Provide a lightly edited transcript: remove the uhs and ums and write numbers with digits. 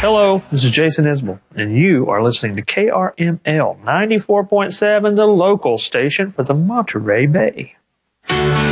Hello, this is Jason Isbell, and you are listening to KRML 94.7, the local station for the Monterey Bay.